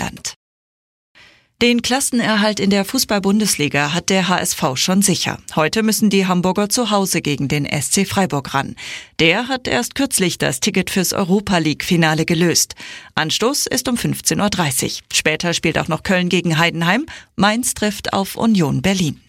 Rheinland. Den Klassenerhalt in der Fußball-Bundesliga hat der HSV schon sicher. Heute müssen die Hamburger zu Hause gegen den SC Freiburg ran. Der hat erst kürzlich das Ticket fürs Europa-League-Finale gelöst. Anstoß ist um 15:30 Uhr. Später spielt auch noch Köln gegen Heidenheim. Mainz trifft auf Union Berlin.